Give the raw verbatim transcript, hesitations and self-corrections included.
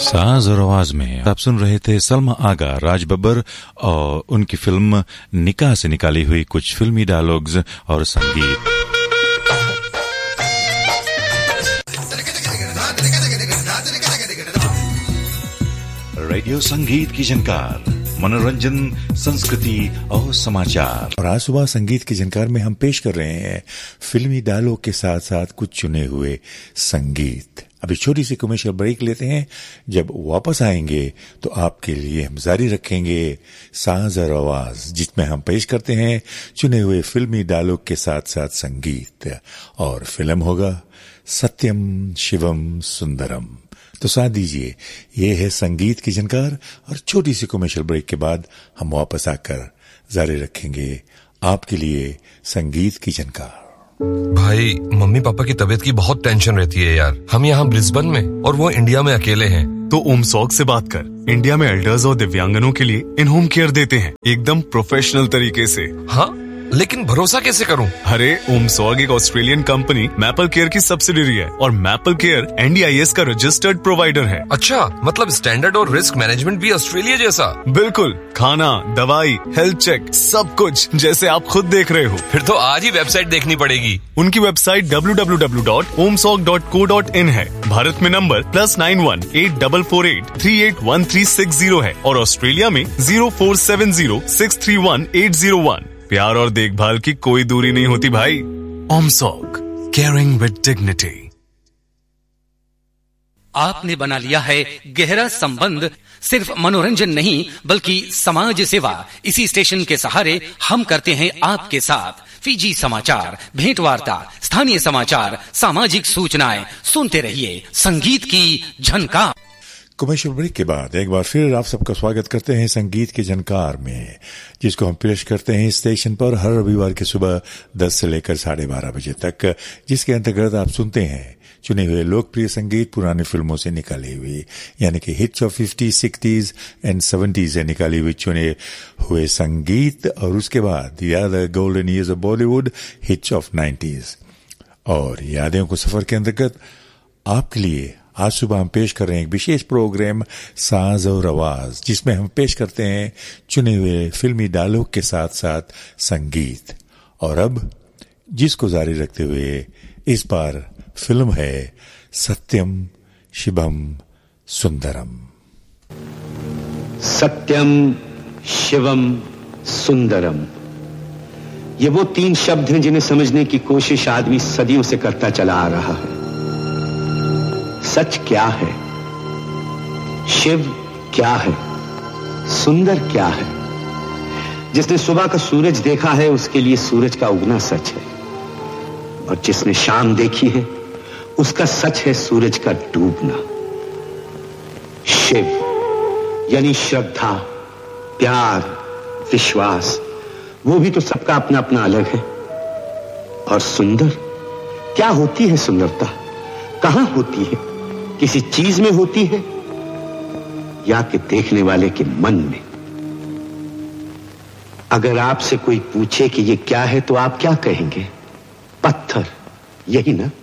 साज और आवाज में आप सुन रहे थे सलमा आगा, राज बब्बर और उनकी फिल्म निकाह से निकाली हुई कुछ फिल्मी डायलॉग्स और संगीत। रेडियो संगीत की झनकार, मनोरंजन, संस्कृति और समाचार। और आज सुबह संगीत की झनकार में हम पेश कर रहे हैं फिल्मी डायलॉग के साथ साथ कुछ चुने हुए संगीत। अभी छोटी सी कमर्शियल ब्रेक लेते हैं। जब वापस आएंगे तो आपके लिए हम जारी रखेंगे साज और आवाज, जिसमें हम पेश करते हैं चुने हुए फिल्मी डायलॉग के साथ साथ संगीत। और फिल्म होगा सत्यम शिवम सुंदरम। तो साथ दीजिए, ये है संगीत की झनकार और छोटी सी कमर्शियल ब्रेक के बाद हम वापस आकर जारी रखेंगे आपके लिए संगीत की झनकार। भाई, मम्मी पापा की तबीयत की बहुत टेंशन रहती है यार। हम यहाँ ब्रिस्बेन में और वो इंडिया में अकेले हैं। तो ओमसॉग से बात कर। इंडिया में एल्डर्स और दिव्यांगनों के लिए इन होम केयर देते हैं, एकदम प्रोफेशनल तरीके से। हाँ, लेकिन भरोसा कैसे करूं? अरे, ओमसॉग एक ऑस्ट्रेलियन कंपनी मैपल केयर की सब्सिडियरी है और maple care N D I S का रजिस्टर्ड प्रोवाइडर है। अच्छा, मतलब स्टैंडर्ड और रिस्क मैनेजमेंट भी ऑस्ट्रेलिया जैसा? बिल्कुल, खाना, दवाई, हेल्थ चेक, सब कुछ जैसे आप खुद देख रहे हो। फिर तो आज ही वेबसाइट देखनी पड़ेगी। उनकी website W W W dot ओमसॉग dot co dot in है। भारत में number plus nine one eight double four eight three eight one three six zero है और ऑस्ट्रेलिया में zero four seven zero six three one eight zero one. प्यार और देखभाल की कोई दूरी नहीं होती भाई। ओमसॉग, केयरिंग विद डिग्निटी। आपने बना लिया है गहरा संबंध, सिर्फ मनोरंजन नहीं बल्कि समाज सेवा। इसी स्टेशन के सहारे हम करते हैं आपके साथ फीजी समाचार, भेंटवार्ता, स्थानीय समाचार, सामाजिक सूचनाएं। सुनते रहिए संगीत की झनकार। कमर्शियल ब्रेक के बाद एक बार फिर आप सबका स्वागत करते हैं संगीत के झनकार में, जिसको हम पेश करते हैं स्टेशन पर हर रविवार की सुबह दस से लेकर साढ़े बारह बजे तक, जिसके अंतर्गत आप सुनते हैं चुने हुए लोकप्रिय संगीत पुरानी फिल्मों से निकाली हुई, यानी कि hits of fifties, sixties and seventies से निकाली हुई चुने हुए संगीत। और उसके बाद याद golden years of Bollywood, hits of nineties. और यादें को सफर के अंतर्गत आपके लिए आज सुबह हम पेश कर रहे हैं एक विशेष प्रोग्राम साज और आवाज, जिसमें हम पेश करते हैं चुने हुए फिल्मी डायलॉग के साथ साथ संगीत। और अब जिसको जारी रखते हुए इस बार फिल्म है सत्यम शिवम सुंदरम। सत्यम शिवम सुंदरम, ये वो तीन शब्द हैं जिन्हें समझने की कोशिश आदमी सदियों से करता चला आ रहा है। सच क्या है, शिव क्या है, सुंदर क्या है? जिसने सुबह का सूरज देखा है उसके लिए सूरज का उगना सच है, और जिसने शाम देखी है उसका सच है सूरज का डूबना। शिव यानी श्रद्धा, प्यार, विश्वास, वो भी तो सबका अपना अपना अलग है। और सुंदर क्या होती है? सुंदरता कहां होती है? किसी चीज में होती है या कि देखने वाले के मन में? अगर आपसे कोई पूछे कि ये क्या है तो आप क्या कहेंगे? पत्थर, यही ना?